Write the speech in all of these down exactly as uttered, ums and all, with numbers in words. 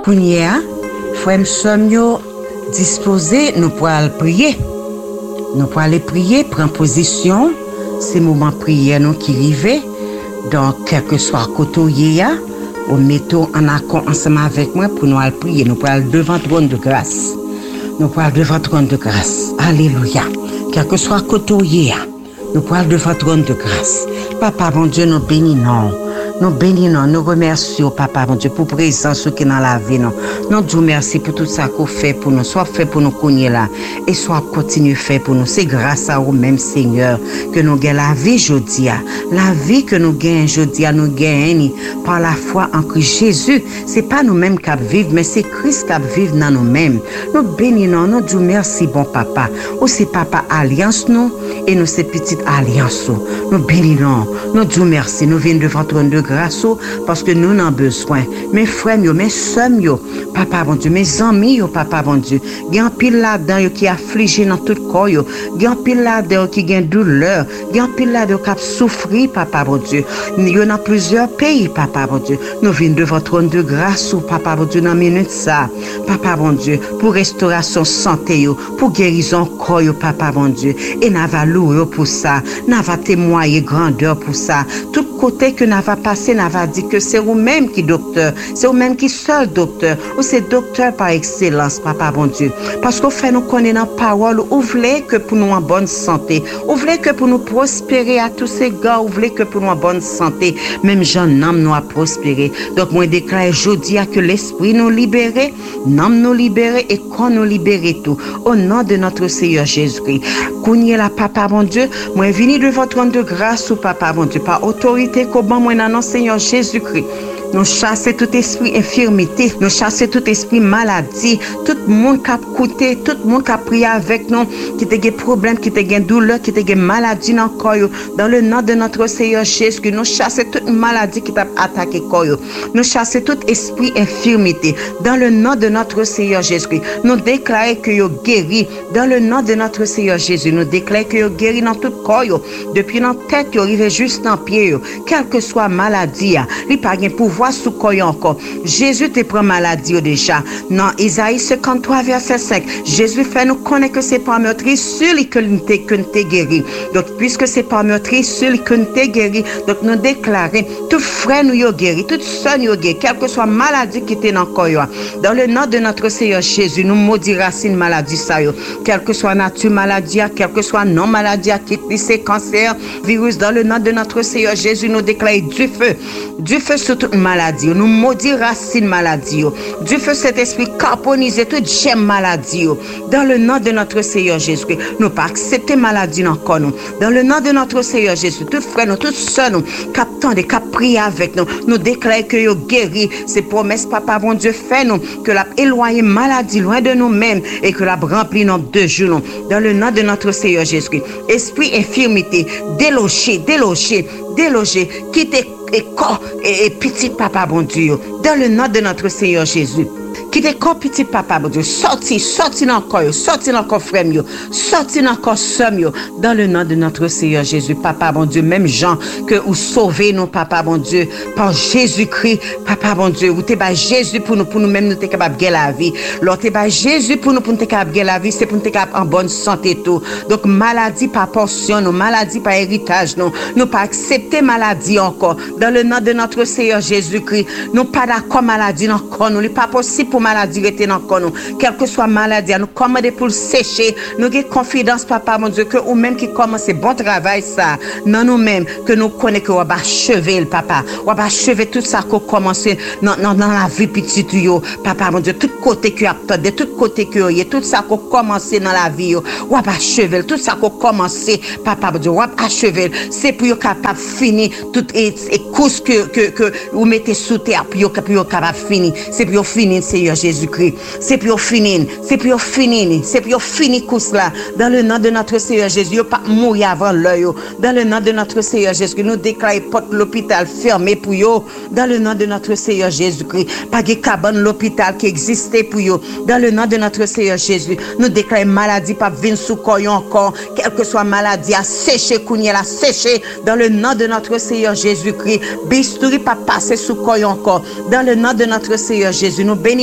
Kounia, frère sommes yo disposés nous pour aller prier. Nous pour aller prier, prendre position, c'est moment prière nous qui arrive. Donc quel que soit côté on mettons en accord ensemble avec moi pour nous aller prier, nous pour aller devant trône de grâce. Nous pour aller devant trône de grâce. Alléluia. Quel que soit côté nous pour aller devant trône de grâce. Papa bon Dieu nous bénissons. Nous bénissons, nous remercions, Papa, mon Dieu, pour la présence qui est dans la vie. Nous nous disons merci pour tout ça qu'on fait pour nous, soit fait pour nous connaître là, et soit continue faire pour nous. C'est grâce à vous-même, Seigneur, que nous gagnons la vie aujourd'hui. La vie que nous gagnons aujourd'hui, nous gagnons par la foi en Christ Jésus. Ce n'est pas nous-mêmes qui vivons, mais c'est Christ qui vit dans nous-mêmes. Nous bénissons, nous disons merci, bon Papa. Ou c'est Papa Alliance, nous, et nous, c'est Petite Alliance. Nous bénissons, nous disons merci, nous venons devant ton de grâce parce que nous en avons besoin. Mes frères, mes soeurs, Papa bon Dieu, mes amis, Papa bon Dieu, il y a un pile là-dedans qui est affligé dans tout le corps, il y a un pile là-dedans qui a une douleur, il y a un pile là-dedans qui a souffert, Papa bon Dieu. Il y en a plusieurs pays, Papa bon Dieu. Nous venons de votre trône de grâce, Papa bon Dieu, dans minute ça, Papa bon Dieu, pour restauration santé, pour guérison corps, Papa bon Dieu. Et nous allons louer pour ça, nous allons témoigner grandeur pour ça. Tout côté que nous allons passer, nous allons dire que c'est vous-même qui docteur, c'est vous-même qui seul docteur, ou c'est docteur par excellence, Papa bon Dieu. Parce qu'au fait, nous connaissons la parole, ou voulez que pour nous en bonne santé, ou voulez que pour nous prospérer à tous ces gars, ou voulez que pour nous en bonne santé, même jeune homme nous a prospéré. Donc, moi, je déclare aujourd'hui que l'esprit nous libère, l'âme nous libère et qu'on nous libère tout. Au nom de notre Seigneur Jésus-Christ. Kounye la Papa bon Dieu, moi, venu de votre trône de grâce, ou Papa bon Dieu, par autorité qu'au bon moi, dans notre Seigneur Jésus-Christ. Nous chassons tout esprit infirmité, nous chassons tout esprit maladie, tout le monde qui a coûté, tout le monde qui a prié avec nous, qui a des problèmes, qui a des douleurs, qui a des maladies dans le corps. Dans le nom de notre Seigneur Jésus, nous chassons toute maladie qui t'a attaqué le corps. Nous chassons tout esprit infirmité. Dans le nom de notre Seigneur Jésus, nous déclarons que vous guéri. Dans le nom de notre Seigneur Jésus, nous déclarons que vous guéri dans tout le corps. Depuis notre tête, vous arrivez juste dans le pied. Quelle que soit la maladie, il n'y a pas de pouvoir sous quoi encore. Jésus te prend maladie déjà. Dans Isaïe cinquante-trois, verset cinq, Jésus fait nous connaître que c'est par meurtrissure que nous t'es guéri. Donc, puisque c'est par meurtrissure que nous t'es guéri, donc nous déclarons, tout frère nous y guéri, toute soeur nous y guéri, quelle que soit maladie qui est dans le corps. Dans le nom de notre Seigneur Jésus, nous maudit racine maladie ça yo. Quelle que soit nature maladie, quelle que soit non maladie, qui c'est cancer, virus, dans le nom de notre Seigneur Jésus, nous déclarons du feu, du feu sur toute maladie, nous maudit racine maladie, du feu cet esprit carboniser toute gemme maladie, dans le nom de notre Seigneur Jésus, nous pas accepter maladie encore nous, dans le nom de notre Seigneur Jésus, tout frère nous, tout soeur nous, captant des cap prier avec nous, nous déclarons que nous guéris, ces promesses Papa bon Dieu fait nous, que la éloigner maladie loin de nous-mêmes et que la remplit nos deux jours, dans le nom de notre Seigneur Jésus, esprit infirmité, délogé, délogé, délogé, quittez et corps et, et petit Papa bon Dieu, dans le nom de notre Seigneur Jésus. Qui te corps petit Papa bon Dieu, sorti, sorti dans le corps, sorti dans le corps frère, sorti dans le corps soeur, dans le nom de notre Seigneur Jésus, Papa bon Dieu, même Jean, que vous sauvez nous, Papa bon Dieu, par Jésus-Christ, Papa bon Dieu, vous t'es bas Jésus pour nous, pour nous même nous t'es capable de gagner la vie. L'autre t'es bas Jésus pour nous, pour nous t'es capable de gagner la vie, c'est pour nous t'es capable en bonne santé tout. Donc maladie par portion, nous, maladie par héritage, nous, nous pas accepter maladie encore. Dans le nom de notre Seigneur Jésus-Christ, nous pas d'accord maladie encore, nous, n'est pas possible pour maladie rester dans nous. Quelle que soit maladie, nous commander pour le sécher. Nous avons confiance, Papa, mon Dieu, que ou même qui commence bon travail, ça, non nous-mêmes, que nous connaissons que nous allons achever, Papa. On va achever tout ça qu'on commence dans, dans, dans la vie petite, Papa, mon Dieu, tout côté que vous de tout côté que vous tout ça qu'on commence dans la vie, on va achever, tout ça qu'on commence, Papa, mon Dieu, on va achever. C'est pour être capable de finir toutes les courses que, que, que vous mettez sous terre, pour être capable de finir. C'est pour finir, Seigneur Jésus-Christ. C'est pour finir, c'est pour finir, c'est pour finir tout cela. Dans le nom de notre Seigneur Jésus, pas mourir avant l'heure. Dans le nom de notre Seigneur Jésus, nous déclarons porte l'hôpital fermé pour eux. Dans le nom de notre Seigneur Jésus-Christ, pas de cabane l'hôpital qui existait pour eux. Dans le nom de notre Seigneur Jésus, nous déclarons maladie pas venir sous corps encore, quelle que soit maladie à sécher, kounya la sécher. Dans le nom de notre Seigneur Jésus-Christ, bistouri pas passer sous corps encore. Dans le nom de notre Seigneur Jésus, nous bénissons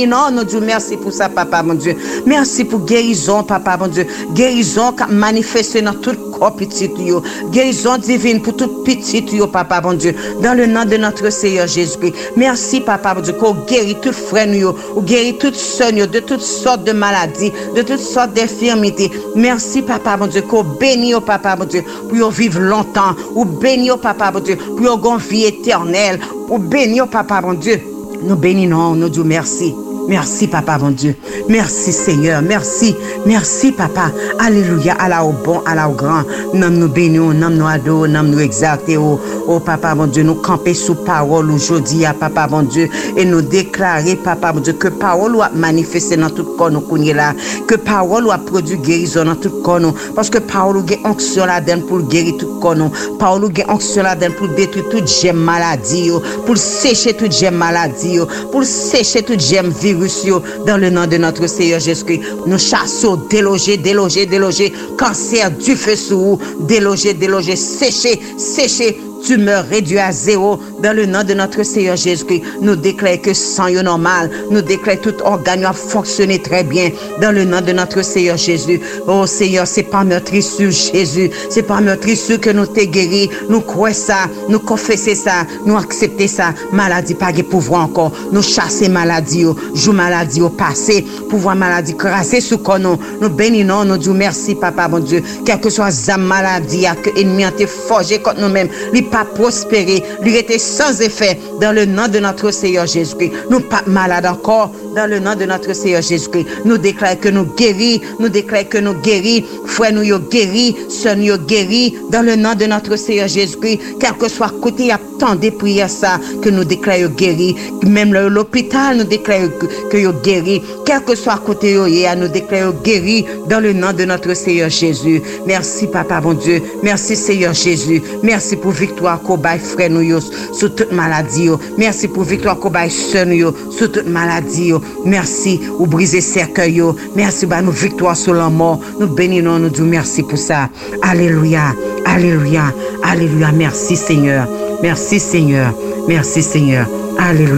bénissons, nous disons merci pour ça, papa, mon Dieu. Merci pour guérison, papa, mon Dieu. Guérison qui manifeste dans tout corps petit, yo. Guérison divine pour tout petit, yo, papa, mon Dieu. Dans le nom de notre Seigneur Jésus-Christ. Merci, papa, mon Dieu, qu'on guérit tout frère, yo, ou guérit toute sœur, yo, de toutes sortes de maladies, de toutes sortes d'infirmités. Merci, papa, mon Dieu, qu'on bénit, papa, mon Dieu, pour vivre longtemps, ou bénit, papa, mon Dieu, pour avoir une vie éternelle, pour bénir, papa, mon Dieu. Nous bénissons, nous disons merci. Merci, papa, mon Dieu. Merci, Seigneur. Merci. Merci, papa. Alléluia. Allah au bon, Allah au grand. Nous nous bénissons, nous nous adorons, nous nous exaltons. Oh, papa, mon Dieu, nous camper sous parole aujourd'hui, à papa, mon Dieu, et nous déclarer, papa, mon Dieu, que parole a manifesté dans tout corps, nous connaissons là. Que parole a produit guérison dans tout corps, nous. Parce que parole a onction là-dedans pour guérir tout corps, nous. Parole a onction là-dedans pour détruire toute gemme maladie, pour sécher toute gemme maladie, pour sécher toute gemme virus. Dans le nom de notre Seigneur Jésus-Christ, nous chassons, déloger, déloger, déloger, cancer du feu sous, déloger, déloger, sécher, sécher, tumeur réduite à zéro. Dans le nom de notre Seigneur Jésus-Christ, nous déclarons que sang est normal, nous déclarons que tout organe a fonctionné très bien. Dans le nom de notre Seigneur Jésus. Oh Seigneur, c'est pas notre issue, Jésus, c'est pas notre issue que nous t'es guéri. Nous croyons ça, nous confessons ça, nous acceptons ça. Maladie pas de pouvoir encore. Nous chasser maladie, joue maladie au passé, pouvoir maladie crasser sous nous. Nous bénissons, nous disons merci, papa, mon Dieu. Quelle que soit la maladie que l'ennemi a été forgé contre nous-mêmes, il pas prospérer, il était sans effet. Dans le nom de notre Seigneur Jésus-Christ, nous pas malades encore. Dans le nom de notre Seigneur Jésus-Christ, nous déclarons que nous guéris, nous déclarons que nous guéris, frère nous y guéris, soeur nous y guéris. Dans le nom de notre Seigneur Jésus-Christ, quel que soit côté, il y a tant de prières ça que nous déclarons guéris. Même l'hôpital, nous déclarons que nous guéris. Quel que soit côté, nous déclarons guéris. Dans le nom de notre Seigneur Jésus. Merci, papa, mon Dieu. Merci, Seigneur Jésus. Merci pour victoire qu'on baille frère nous sur toute maladie. Merci pour victoire qu'on baille soeur nous sur toute maladie. Merci ou briser cercueil. Merci pour nous victoire sur la mort. Nous bénissons, nous disons merci pour ça. Alléluia. Alléluia. Alléluia. Merci Seigneur. Merci Seigneur. Merci Seigneur. Alléluia.